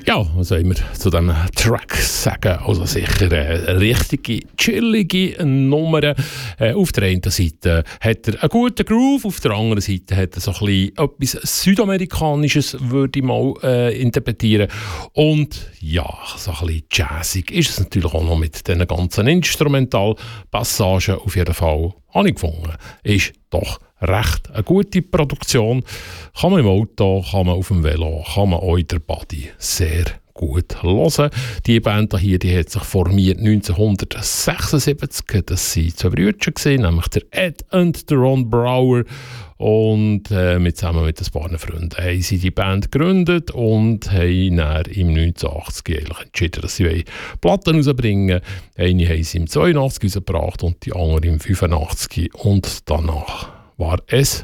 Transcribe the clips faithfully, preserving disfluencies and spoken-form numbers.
Ja, was soll wir zu diesem Track sagen? Also sicher eine richtige, chillige Nummer. Äh, auf der einen Seite hat er einen guten Groove, auf der anderen Seite hat er so ein bisschen etwas Südamerikanisches, würde ich mal äh, interpretieren. Und ja, so ein bisschen jazzig ist es natürlich auch noch mit diesen ganzen Instrumentalpassagen. Auf jeden Fall habe ich gefunden, ist doch recht eine gute Produktion. Kann man im Auto, kann man auf dem Velo, kann man auch in der Body sehr gut hören. Die Band hier, die hat sich formiert neunzehnhundertsechsundsiebzig. Das waren zwei Brüder, nämlich der Ed und der Ron Brower. Und äh, mit, zusammen mit ein paar Freunden haben sie die Band gegründet und haben dann im neunzehnhundertachtzig eigentlich entschieden, dass sie Platten rausbringen. Eine haben sie im zweiundachtzig rausgebracht und die andere im fünfundachtzig. Und danach war es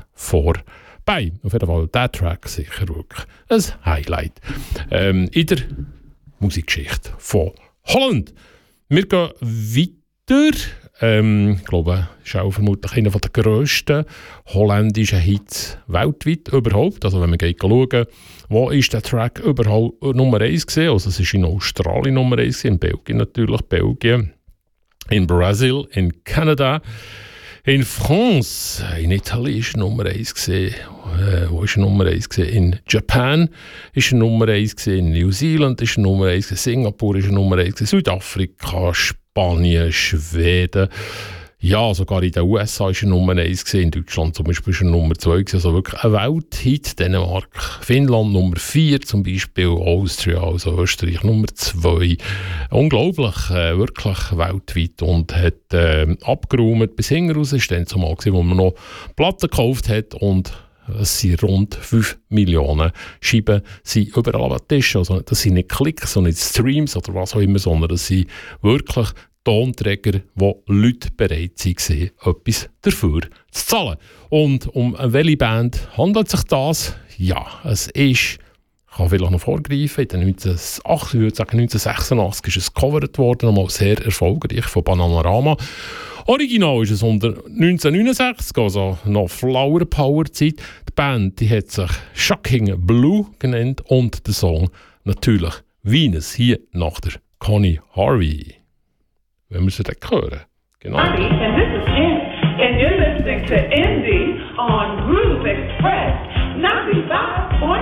vorbei. Auf jeden Fall der Track sicher wirklich ein Highlight ähm, in der Musikgeschichte von Holland. Wir gehen weiter. Ähm, ich glaube, das ist auch vermutlich einer der grössten holländischen Hits weltweit überhaupt. Also wenn man geht schauen, wo ist der Track überhaupt Nummer eins gewesen? Also es ist in Australien Nummer eins, in Belgien natürlich, Belgien, in Brasil, in Kanada, in France, in Italien ist Nummer eins gesehen. Äh, wo ist Nummer eins gesehen? In Japan ist Nummer eins gesehen. In New Zealand ist Nummer eins gesehen. Singapur ist Nummer eins gesehen. Südafrika, Spanien, Schweden. Ja, sogar in den U S A ist Nummer eins gesehen. In Deutschland zum Beispiel ist Nummer zwei gesehen. Also wirklich ein Welthit. Dänemark, Finnland Nummer vier zum Beispiel. Austria, also Österreich Nummer zwei. Unglaublich, äh, wirklich weltweit und hat äh, abgeräumt bis hinten raus. Das war dann zumal, wo man noch Platten gekauft hat und es sind rund fünf Millionen Scheiben sind überall am Tisch. Also das sind nicht Klicks und nicht Streams oder was auch immer, sondern das sind wirklich Tonträger, wo Leute bereit waren, etwas dafür zu zahlen. Und um welche Band handelt sich das? Ja, es ist, ich kann vielleicht noch vorgreifen, in den neunzehnhundertachtzig, ich würde sagen neunzehnhundertsechsundachtzig ist es gecovert worden, nochmal sehr erfolgreich von Bananarama. Original ist es unter neunzehnhundertneunundsechzig, also noch Flower Power Zeit. Die Band die hat sich Shocking Blue genannt und der Song natürlich Venus, hier nach der Connie Harvey. Wenn wir sie dann hören. Genau. Hi, and this is Jen, and you're listening to Indie on Groove Express ninety-five point